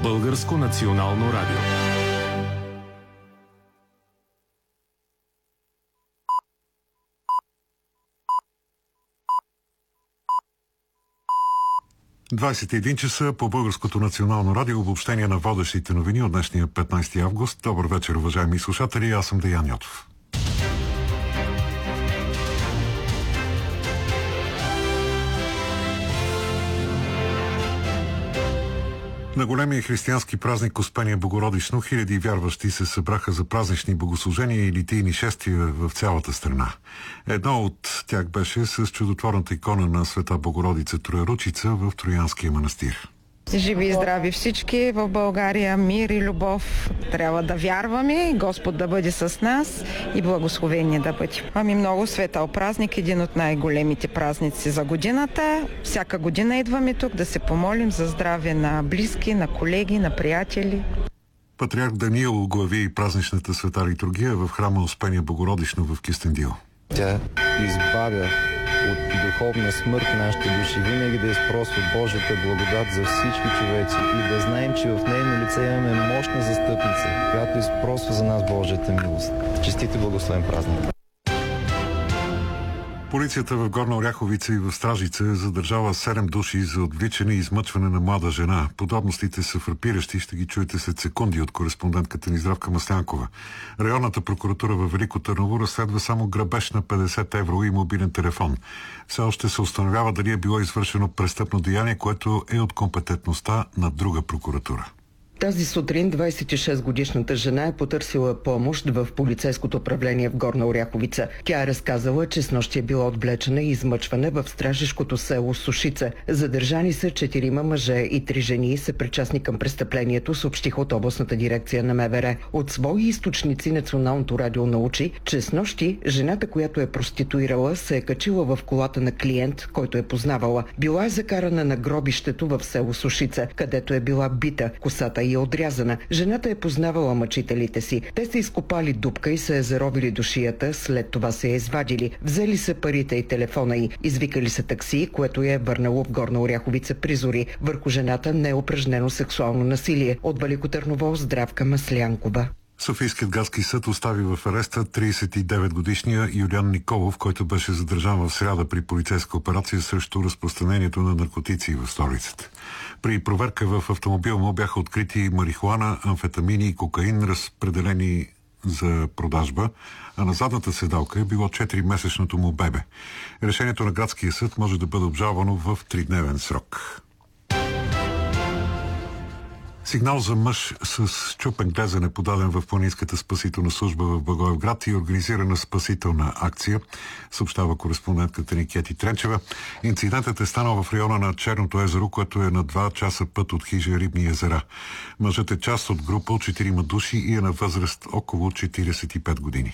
Българско национално радио. часа по Българското национално радио, обобщение на водещите новини от днешния 15 август. Добър вечер, уважаеми слушатели, аз съм Деян Йотов. На големия християнски празник Успение Богородично хиляди вярващи се събраха за празнични богослужения и литийни шествия в цялата страна. Едно от тях беше с чудотворната икона на Света Богородица Трояручица в Троянския манастир. Живи и здрави всички в България, мир и любов. Трябва да вярваме, Господ да бъде с нас и благословение да бъде. Много светъл празник, един от най-големите празници за годината. Всяка година идваме тук да се помолим за здраве на близки, на колеги, на приятели. Патриарх Даниил оглави празничната света литургия в храма Успение Богородично в Кюстендил. Тя избавя от духовна смърт нашите души, винаги да изпросва Божията благодат за всички човеци и да знаем, че в нейно лице имаме мощна застъпница, която изпросва за нас Божията милост. Честит и благословен празник! Полицията в Горна Оряховица и в Стражица е задържала 7 души за отвличане и измъчване на млада жена. Подробностите са фрапиращи, ще ги чуете след секунди от кореспондентката ни Здравка Маслянкова. Районната прокуратура във Велико Търново разследва само грабеж на 50 евро и мобилен телефон. Все още се установява дали е било извършено престъпно деяние, което е от компетентността на друга прокуратура. Тази сутрин 26-годишната жена е потърсила помощ в полицейското управление в Горна Оряховица. Тя е разказала, че снощи е била отвлечена и измъчвана в стражешкото село Сушица. Задържани са 4 мъже и 3 жени, са причастни към престъплението, съобщиха от областната дирекция на МВР. От свои източници Националното радио научи, че снощи жената, която е проституирала, се е качила в колата на клиент, който е познавала. Била е закарана на гробището в село Сушица, където е била бита, косата и е отрязана. Жената е познавала мъчителите си. Те са изкопали дупка и са я заровили до шията, след това се я извадили. Взели са парите и телефона й. Извикали са такси, което я е върнало в Горна Оряховица при зори. Върху жената не е упражнено сексуално насилие. От Велико Търново Здравка Маслянкова. Софийският градски съд остави в ареста 39-годишния Юлиан Николов, който беше задържан в сряда при полицейска операция срещу разпространението на наркотици в столицата. При проверка в автомобила му бяха открити марихуана, амфетамини и кокаин, разпределени за продажба, а на задната седалка е било 4-месечното му бебе. Решението на градския съд може да бъде обжалвано в 3-дневен срок. Сигнал за мъж с счупен глезен е подаден в планинската спасителна служба в Благоевград и организирана спасителна акция, съобщава кореспондентката ни Кети Тренчева. Инцидентът е станал в района на Черното езеро, което е на 2 часа път от хижа Рибни езера. Мъжът е част от група от 4 души и е на възраст около 45 години.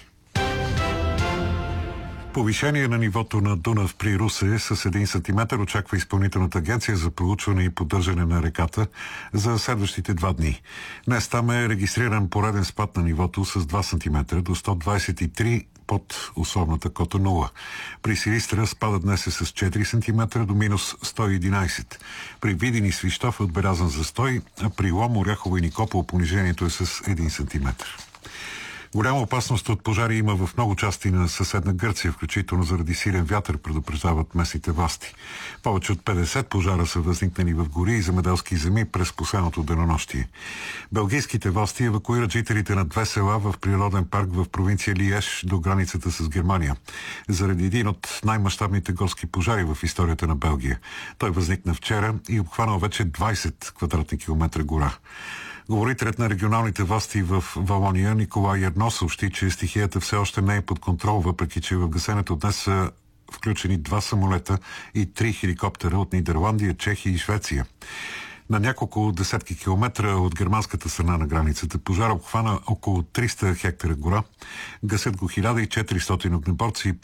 Повишение на нивото на Дунав при Русе с 1 сантиметър очаква Изпълнителната агенция за проучване и поддържане на реката за следващите 2 дни. Днес там е регистриран пореден спад на нивото с 2 см до 123 под условната кота 0. При Силистра спадът днес е с 4 см до минус 111. При Видин и Свищов е отбелязан застой, а при Лом, Оряхово и Никопол понижението е с 1 см. Голяма опасност от пожари има в много части на съседна Гърция, включително заради силен вятър, предупреждават местните власти. Повече от 50 пожара са възникнали в гори и земеделски земи през последното денонощие. Белгийските власти евакуират жителите на 2 села в природен парк в провинция Лиеж до границата с Германия, заради един от най-мащабните горски пожари в историята на Белгия. Той възникна вчера и обхванал вече 20 квадратни километра гора. Говорителят на регионалните власти в Валония Николай Ерно съобщи, че стихията все още не е под контрол, въпреки че в гасенето днес са включени 2 самолета и 3 хеликоптера от Нидерландия, Чехия и Швеция. На няколко десетки километра от германската страна на границата пожара обхвана около 300 хектара гора. Гасят го 1400 огнеборци и